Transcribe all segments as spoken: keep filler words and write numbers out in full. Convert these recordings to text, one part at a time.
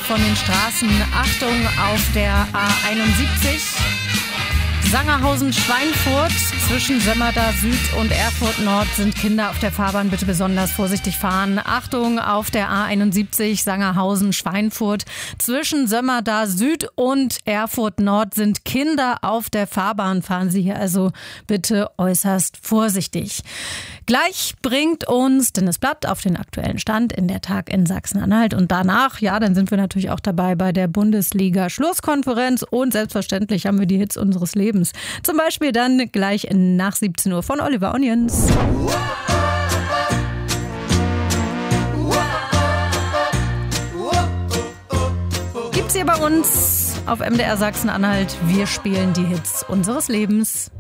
von den Straßen. Achtung auf der A einundsiebzig. Sangerhausen-Schweinfurt zwischen Sömmerda Süd und Erfurt Nord sind Kinder auf der Fahrbahn. Bitte besonders vorsichtig fahren. Achtung auf der A einundsiebzig Sangerhausen-Schweinfurt zwischen Sömmerda Süd und Erfurt Nord sind Kinder auf der Fahrbahn. Fahren Sie hier also bitte äußerst vorsichtig. Gleich bringt uns Dennis Blatt auf den aktuellen Stand in der Tag in Sachsen-Anhalt. Und danach, ja, dann sind wir natürlich auch dabei bei der Bundesliga-Schlusskonferenz. Und selbstverständlich haben wir die Hits unseres Lebens. Zum Beispiel dann gleich nach siebzehn Uhr von Oliver Onions. Gibt's hier bei uns auf M D R Sachsen-Anhalt. Wir spielen die Hits unseres Lebens.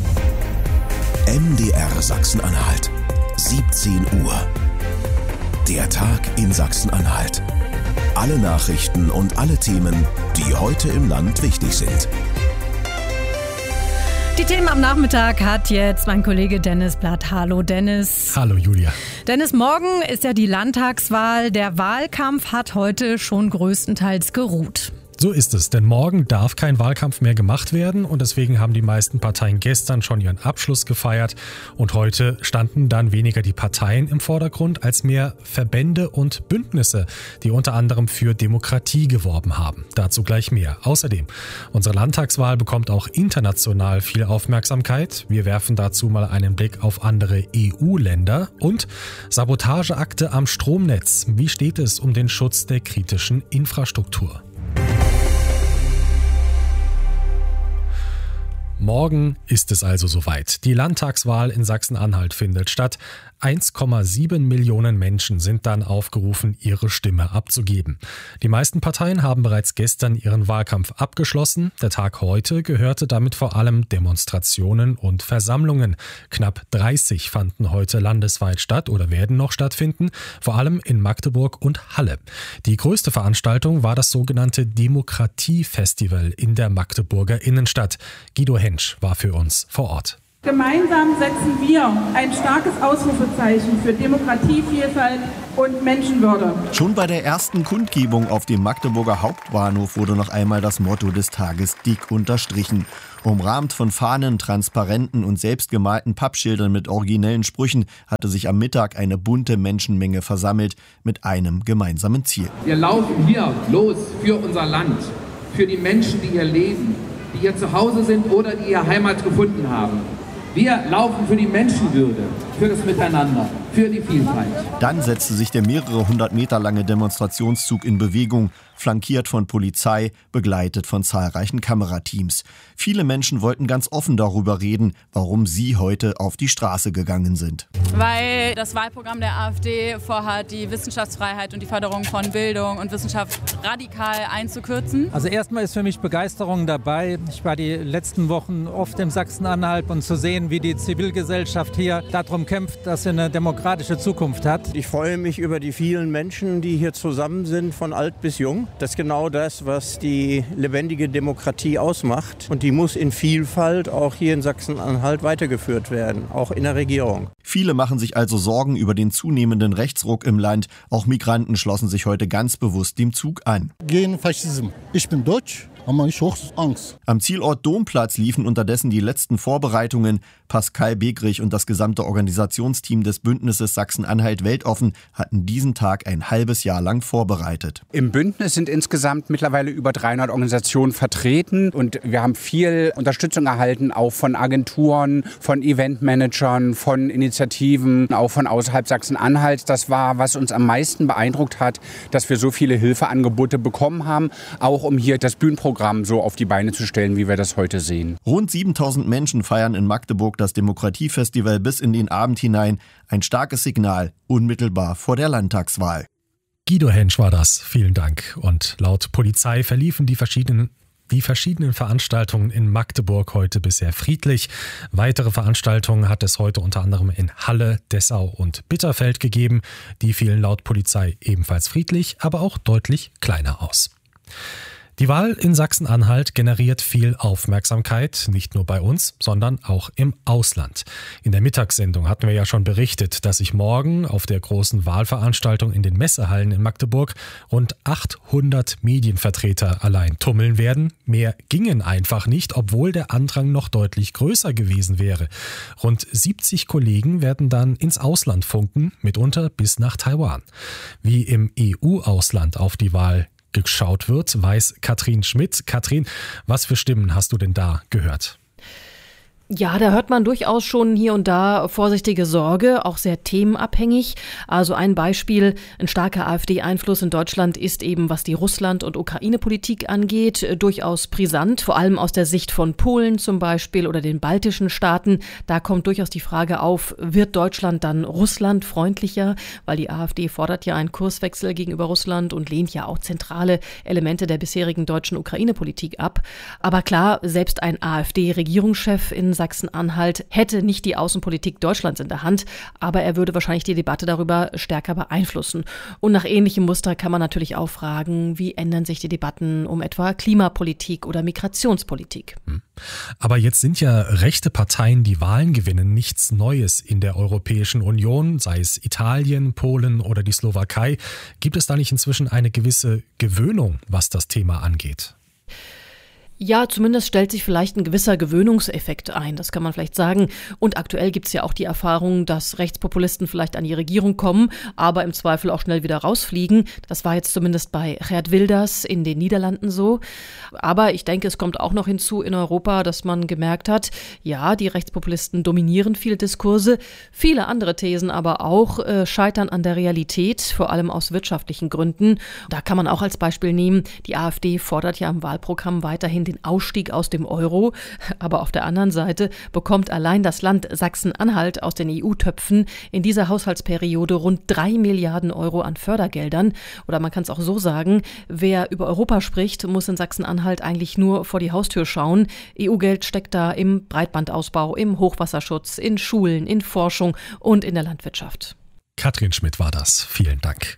M D R Sachsen-Anhalt, siebzehn Uhr. Der Tag in Sachsen-Anhalt. Alle Nachrichten und alle Themen, die heute im Land wichtig sind. Die Themen am Nachmittag hat jetzt mein Kollege Dennis Blatt. Hallo Dennis. Hallo Julia. Dennis, morgen ist ja die Landtagswahl. Der Wahlkampf hat heute schon größtenteils geruht. So ist es, denn morgen darf kein Wahlkampf mehr gemacht werden und deswegen haben die meisten Parteien gestern schon ihren Abschluss gefeiert und heute standen dann weniger die Parteien im Vordergrund als mehr Verbände und Bündnisse, die unter anderem für Demokratie geworben haben. Dazu gleich mehr. Außerdem, unsere Landtagswahl bekommt auch international viel Aufmerksamkeit. Wir werfen dazu mal einen Blick auf andere E U-Länder und Sabotageakte am Stromnetz. Wie steht es um den Schutz der kritischen Infrastruktur? Morgen ist es also soweit. Die Landtagswahl in Sachsen-Anhalt findet statt. eins Komma sieben Millionen Menschen sind dann aufgerufen, ihre Stimme abzugeben. Die meisten Parteien haben bereits gestern ihren Wahlkampf abgeschlossen. Der Tag heute gehörte damit vor allem Demonstrationen und Versammlungen. Knapp dreißig fanden heute landesweit statt oder werden noch stattfinden, vor allem in Magdeburg und Halle. Die größte Veranstaltung war das sogenannte Demokratiefestival in der Magdeburger Innenstadt. Guido Hensch war für uns vor Ort. Gemeinsam setzen wir ein starkes Ausrufezeichen für Demokratie, Vielfalt und Menschenwürde. Schon bei der ersten Kundgebung auf dem Magdeburger Hauptbahnhof wurde noch einmal das Motto des Tages dick unterstrichen. Umrahmt von Fahnen, Transparenten und selbstgemalten Pappschildern mit originellen Sprüchen hatte sich am Mittag eine bunte Menschenmenge versammelt mit einem gemeinsamen Ziel. Wir laufen hier los für unser Land, für die Menschen, die hier leben, die hier zu Hause sind oder die ihre Heimat gefunden haben. Wir laufen für die Menschenwürde, für das Miteinander, für die Vielfalt. Dann setzte sich der mehrere hundert Meter lange Demonstrationszug in Bewegung, flankiert von Polizei, begleitet von zahlreichen Kamerateams. Viele Menschen wollten ganz offen darüber reden, warum sie heute auf die Straße gegangen sind. Weil das Wahlprogramm der AfD vorhat, die Wissenschaftsfreiheit und die Förderung von Bildung und Wissenschaft radikal einzukürzen. Also erstmal ist für mich Begeisterung dabei. Ich war die letzten Wochen oft im Sachsen-Anhalt und zu sehen, wie die Zivilgesellschaft hier darum kämpft, dass sie eine demokratische Zukunft hat. Ich freue mich über die vielen Menschen, die hier zusammen sind, von alt bis jung. Das ist genau das, was die lebendige Demokratie ausmacht. Und die muss in Vielfalt auch hier in Sachsen-Anhalt weitergeführt werden, auch in der Regierung. Viele machen sich also Sorgen über den zunehmenden Rechtsruck im Land. Auch Migranten schlossen sich heute ganz bewusst dem Zug an. Gegen Faschismus. Ich bin Deutsch. Haben wir nicht hoch Angst. Am Zielort Domplatz liefen unterdessen die letzten Vorbereitungen. Pascal Begrich und das gesamte Organisationsteam des Bündnisses Sachsen-Anhalt Weltoffen hatten diesen Tag ein halbes Jahr lang vorbereitet. Im Bündnis sind insgesamt mittlerweile über dreihundert Organisationen vertreten und wir haben viel Unterstützung erhalten, auch von Agenturen, von Eventmanagern, von Initiativen, auch von außerhalb Sachsen-Anhalts. Das war, was uns am meisten beeindruckt hat, dass wir so viele Hilfeangebote bekommen haben, auch um hier das Bühnenprogramm so auf die Beine zu stellen, wie wir das heute sehen. Rund siebentausend Menschen feiern in Magdeburg das Demokratiefestival bis in den Abend hinein. Ein starkes Signal, unmittelbar vor der Landtagswahl. Guido Hensch war das. Vielen Dank. Und laut Polizei verliefen die verschiedenen Die verschiedenen Veranstaltungen in Magdeburg heute bisher friedlich. Weitere Veranstaltungen hat es heute unter anderem in Halle, Dessau und Bitterfeld gegeben. Die fielen laut Polizei ebenfalls friedlich, aber auch deutlich kleiner aus. Die Wahl in Sachsen-Anhalt generiert viel Aufmerksamkeit, nicht nur bei uns, sondern auch im Ausland. In der Mittagssendung hatten wir ja schon berichtet, dass sich morgen auf der großen Wahlveranstaltung in den Messehallen in Magdeburg rund achthundert Medienvertreter allein tummeln werden. Mehr gingen einfach nicht, obwohl der Andrang noch deutlich größer gewesen wäre. Rund siebzig Kollegen werden dann ins Ausland funken, mitunter bis nach Taiwan. Wie im E U-Ausland auf die Wahl geschaut wird, weiß Katrin Schmidt. Katrin, was für Stimmen hast du denn da gehört? Ja, da hört man durchaus schon hier und da vorsichtige Sorge, auch sehr themenabhängig. Also ein Beispiel, ein starker AfD-Einfluss in Deutschland ist eben, was die Russland- und Ukraine-Politik angeht, durchaus brisant, vor allem aus der Sicht von Polen zum Beispiel oder den baltischen Staaten. Da kommt durchaus die Frage auf, wird Deutschland dann russlandfreundlicher? Weil die AfD fordert ja einen Kurswechsel gegenüber Russland und lehnt ja auch zentrale Elemente der bisherigen deutschen Ukraine-Politik ab. Aber klar, selbst ein AfD-Regierungschef in Sachsen-Anhalt hätte nicht die Außenpolitik Deutschlands in der Hand, aber er würde wahrscheinlich die Debatte darüber stärker beeinflussen. Und nach ähnlichem Muster kann man natürlich auch fragen, wie ändern sich die Debatten um etwa Klimapolitik oder Migrationspolitik? Aber jetzt sind ja rechte Parteien, die Wahlen gewinnen, nichts Neues in der Europäischen Union, sei es Italien, Polen oder die Slowakei. Gibt es da nicht inzwischen eine gewisse Gewöhnung, was das Thema angeht? Ja, zumindest stellt sich vielleicht ein gewisser Gewöhnungseffekt ein, das kann man vielleicht sagen. Und aktuell gibt es ja auch die Erfahrung, dass Rechtspopulisten vielleicht an die Regierung kommen, aber im Zweifel auch schnell wieder rausfliegen. Das war jetzt zumindest bei Geert Wilders in den Niederlanden so. Aber ich denke, es kommt auch noch hinzu in Europa, dass man gemerkt hat, ja, die Rechtspopulisten dominieren viele Diskurse, viele andere Thesen aber auch äh, scheitern an der Realität, vor allem aus wirtschaftlichen Gründen. Da kann man auch als Beispiel nehmen, die AfD fordert ja im Wahlprogramm weiterhin den Ausstieg aus dem Euro. Aber auf der anderen Seite bekommt allein das Land Sachsen-Anhalt aus den E U-Töpfen in dieser Haushaltsperiode rund drei Milliarden Euro an Fördergeldern. Oder man kann es auch so sagen, wer über Europa spricht, muss in Sachsen-Anhalt eigentlich nur vor die Haustür schauen. E U-Geld steckt da im Breitbandausbau, im Hochwasserschutz, in Schulen, in Forschung und in der Landwirtschaft. Katrin Schmidt war das. Vielen Dank.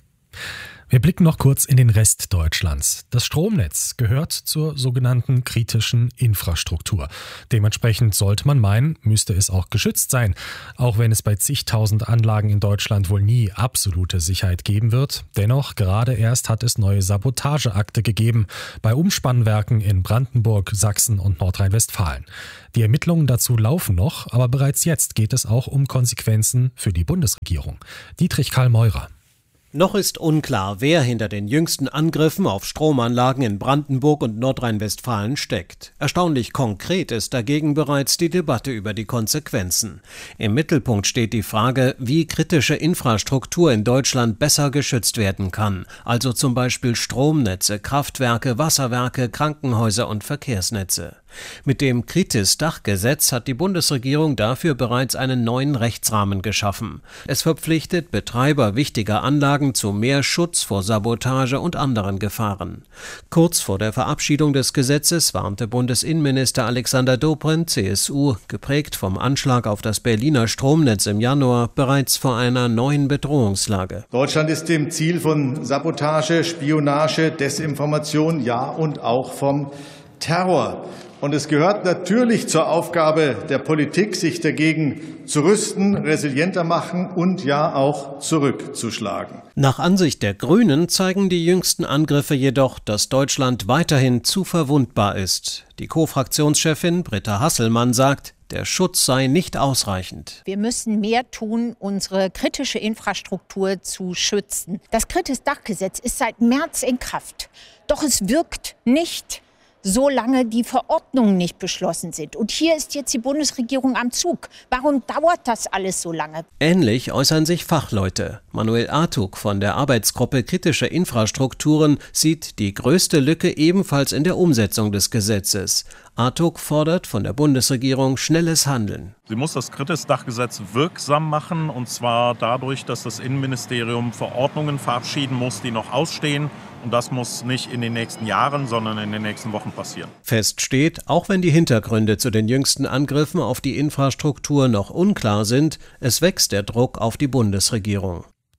Wir blicken noch kurz in den Rest Deutschlands. Das Stromnetz gehört zur sogenannten kritischen Infrastruktur. Dementsprechend sollte man meinen, müsste es auch geschützt sein. Auch wenn es bei zigtausend Anlagen in Deutschland wohl nie absolute Sicherheit geben wird. Dennoch, gerade erst hat es neue Sabotageakte gegeben. Bei Umspannwerken in Brandenburg, Sachsen und Nordrhein-Westfalen. Die Ermittlungen dazu laufen noch, aber bereits jetzt geht es auch um Konsequenzen für die Bundesregierung. Dietrich Karl Meurer. Noch ist unklar, wer hinter den jüngsten Angriffen auf Stromanlagen in Brandenburg und Nordrhein-Westfalen steckt. Erstaunlich konkret ist dagegen bereits die Debatte über die Konsequenzen. Im Mittelpunkt steht die Frage, wie kritische Infrastruktur in Deutschland besser geschützt werden kann. Also zum Beispiel Stromnetze, Kraftwerke, Wasserwerke, Krankenhäuser und Verkehrsnetze. Mit dem Kritis-Dachgesetz hat die Bundesregierung dafür bereits einen neuen Rechtsrahmen geschaffen. Es verpflichtet Betreiber wichtiger Anlagen zu mehr Schutz vor Sabotage und anderen Gefahren. Kurz vor der Verabschiedung des Gesetzes warnte Bundesinnenminister Alexander Dobrindt, C S U, geprägt vom Anschlag auf das Berliner Stromnetz im Januar, bereits vor einer neuen Bedrohungslage. Deutschland ist dem Ziel von Sabotage, Spionage, Desinformation, ja und auch vom Terror. Und es gehört natürlich zur Aufgabe der Politik, sich dagegen zu rüsten, resilienter machen und ja auch zurückzuschlagen. Nach Ansicht der Grünen zeigen die jüngsten Angriffe jedoch, dass Deutschland weiterhin zu verwundbar ist. Die Co-Fraktionschefin Britta Hasselmann sagt, der Schutz sei nicht ausreichend. Wir müssen mehr tun, unsere kritische Infrastruktur zu schützen. Das Kritis-Dachgesetz ist seit März in Kraft, doch es wirkt nicht, solange die Verordnungen nicht beschlossen sind. Und hier ist jetzt die Bundesregierung am Zug. Warum dauert das alles so lange? Ähnlich äußern sich Fachleute. Manuel Artug von der Arbeitsgruppe Kritische Infrastrukturen sieht die größte Lücke ebenfalls in der Umsetzung des Gesetzes. Artug fordert von der Bundesregierung schnelles Handeln. Sie muss das Kritis-Dachgesetz wirksam machen, und zwar dadurch, dass das Innenministerium Verordnungen verabschieden muss, die noch ausstehen. Und das muss nicht in den nächsten Jahren, sondern in den nächsten Wochen passieren. Fest steht, auch wenn die Hintergründe zu den jüngsten Angriffen auf die Infrastruktur noch unklar sind, es wächst der Druck auf die Bundesregierung.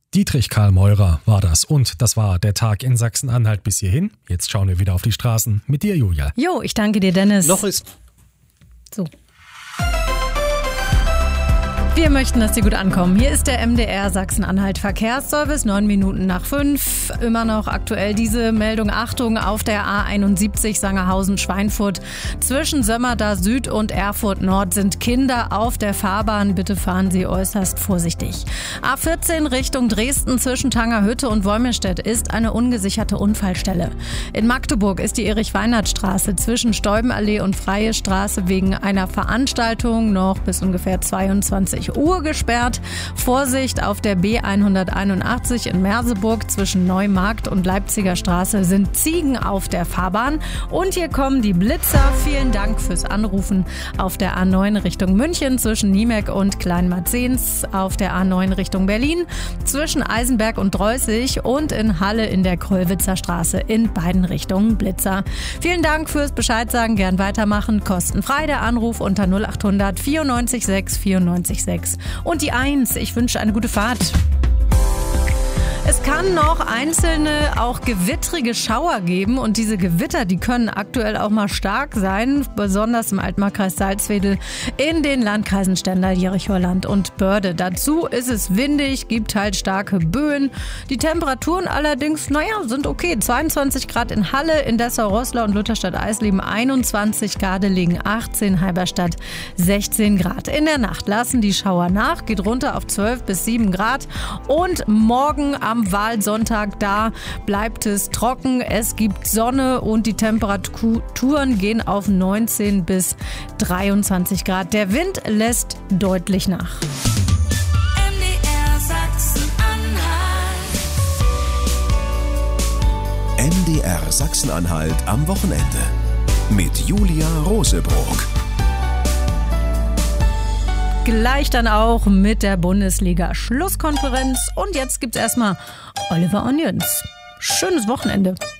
Dietrich Karl Meurer war das und das war der Tag in Sachsen-Anhalt bis hierhin. Jetzt schauen wir wieder auf die Straßen mit dir, Julia. Jo, ich danke dir, Dennis. Noch ist... So. Wir möchten, dass Sie gut ankommen. Hier ist der M D R Sachsen-Anhalt Verkehrsservice, neun Minuten nach fünf. Immer noch aktuell diese Meldung. Achtung, auf der A einundsiebzig Sangerhausen-Schweinfurt zwischen Sömmerda Süd und Erfurt Nord sind Kinder auf der Fahrbahn. Bitte fahren Sie äußerst vorsichtig. A vierzehn Richtung Dresden zwischen Tangerhütte und Wolmirstedt ist eine ungesicherte Unfallstelle. In Magdeburg ist die Erich-Weinert-Straße zwischen Steubenallee und Freie Straße wegen einer Veranstaltung noch bis ungefähr zweiundzwanzig Uhr gesperrt. Vorsicht, auf der B hunderteinundachtzig in Merseburg zwischen Neumarkt und Leipziger Straße sind Ziegen auf der Fahrbahn. Und hier kommen die Blitzer. Vielen Dank fürs Anrufen. Auf der A neun Richtung München zwischen Niemek und Kleinmarzens. Auf der A neun Richtung Berlin zwischen Eisenberg und Dreußig und in Halle in der Kröllwitzer Straße in beiden Richtungen Blitzer. Vielen Dank fürs Bescheid sagen. Gern weitermachen. Kostenfrei der Anruf unter null achthundert vierundneunzig sechs vierundneunzig sechs. Und die eins, ich wünsche eine gute Fahrt. Es kann noch einzelne, auch gewittrige Schauer geben und diese Gewitter, die können aktuell auch mal stark sein, besonders im Altmarkkreis Salzwedel, in den Landkreisen Stendal, Jerichoer Land und Börde. Dazu ist es windig, gibt halt starke Böen. Die Temperaturen allerdings, naja, sind okay. zweiundzwanzig Grad in Halle, in Dessau-Roßlau und Lutherstadt-Eisleben einundzwanzig, Gardelegen achtzehn, Halberstadt sechzehn Grad. In der Nacht lassen die Schauer nach, geht runter auf zwölf bis sieben Grad und morgen am Wahlsonntag, da bleibt es trocken, es gibt Sonne und die Temperaturen gehen auf neunzehn bis dreiundzwanzig Grad. Der Wind lässt deutlich nach. M D R Sachsen-Anhalt. M D R Sachsen-Anhalt am Wochenende mit Julia Rosebrock. Gleich dann auch mit der Bundesliga-Schlusskonferenz. Und jetzt gibt's erstmal Oliver Onions. Schönes Wochenende.